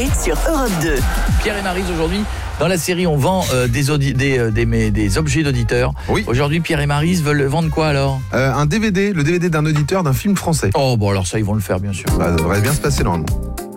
Coé sur Europe 2. Pierre et Maryse aujourd'hui dans la série on vend des objets d'auditeurs. Oui. Aujourd'hui Pierre et Maryse veulent vendre quoi alors? Un DVD, le DVD d'un auditeur d'un film français. Oh bon alors ça ils vont le faire bien sûr. Ça devrait bien se passer normalement.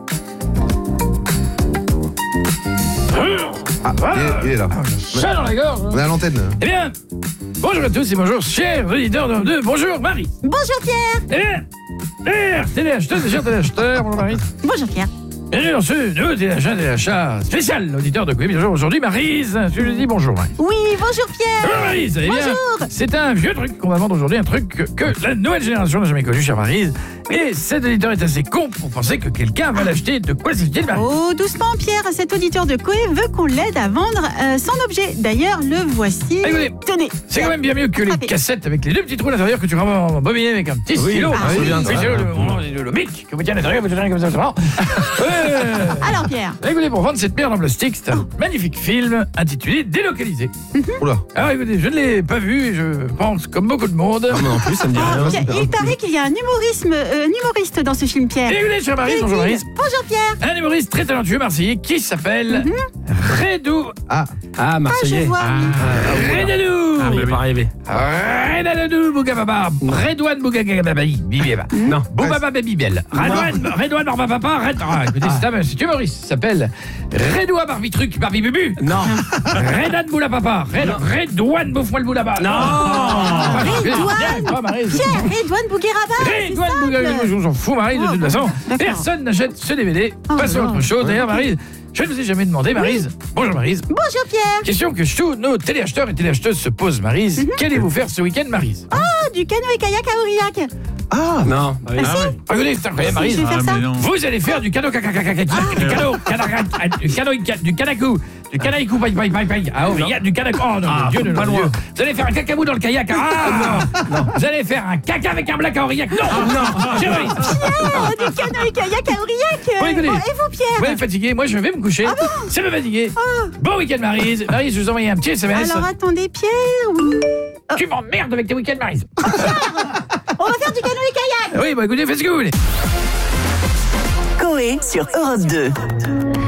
Il est là. Ça dans la gorge. On est à l'antenne. Eh bien, bonjour à tous et bonjour, chers auditeurs de Bonjour Marie. Bonjour Pierre. Eh bien, chers téléacheteurs et chers téléacheteurs, bonjour Marie. Bonjour Pierre. Bienvenue dans ce nouveau téléachat spécial, auditeur de Coé. Bien sûr, aujourd'hui, Maryse, je lui dis bonjour Marie. Oui, bonjour Pierre. Bonjour Maryse, eh bien, Bonjour. c'est un vieux truc qu'on va vendre aujourd'hui, un truc que la nouvelle génération n'a jamais connu, chère Maryse. Et cet auditeur est assez con pour penser que quelqu'un va l'acheter. De quoi s'agit-il, Maryse? Oh, doucement Pierre, cet auditeur de Coé veut qu'on l'aide à vendre son objet. D'ailleurs, le voici. Écoutez, Tenez. c'est quand même bien mieux que les cassettes avec les deux petits trous à l'intérieur que tu vas embobiner avec un petit stylo. c'est bien ça. Le bic que vous tiens à l'intérieur, vous tenez comme ça. Alors Pierre. Écoutez, pour vendre cette merde en plastique, c'est un magnifique film intitulé Délocalisé. Oula. Alors écoutez, je ne l'ai pas vu et je pense comme beaucoup de monde. Non, en plus, ça me dit rien. Il paraît qu'il y a un humoriste dans ce film Pierre. Écoutez, cher Maryse, bonjour Maryse. Bonjour Pierre. Un humoriste très talentueux marseillais qui s'appelle Redou. Ah, Marseillais. je vois. Redou. Ah, mais pas arrivé. Redou Bougababa. Redouane Bougababa. Bibieba. Non. Boubaba Babybel. Redouane Barbapapa. Écoutez, c'est humoriste. Il s'appelle Redouane Barbitruc Barbibubu. Non. Redan Boulapapa. Redouane Boufmoil Boulaba. Redouane. Pierre, Redouane Bougueraba. Redouane Bougababa. Je vous en fous, Maryse, de toute façon. d'accord. Personne n'achète ce DVD. Passons à non. autre chose. D'ailleurs, Maryse, je ne vous ai jamais demandé, Maryse. Bonjour, Maryse. Bonjour Pierre. Question que tous nos téléacheteurs et téléacheteuses se posent, Maryse. Qu'allez-vous faire ce week-end, Maryse? Ah, du canoë kayak à Aurillac. Ah, Non. Regardez, c'est incroyable, Si, Maryse. je vais faire ça. Vous allez faire du canoë du canaïcou paille à Aurillac, du canaïcou. Oh non, mon Dieu, non, pas mon loin. Dieu. Vous allez faire un cacabou dans le kayak. Non. Vous allez faire un caca avec un black à Aurillac. Non. Chez Maryse. Pierre, du canoë kayak à Aurillac. Bon, écoutez. Et vous Pierre? Vous êtes fatigué, moi je vais me coucher. Ça me fatiguer. Bon week-end, Maryse. Maryse, je vous envoie un petit SMS. Alors attendez Pierre. Tu m'emmerdes avec tes week-ends, Maryse. On va faire du canoë kayak. Oui, bon écoutez, faites ce que vous voulez. Coé sur Europe 2.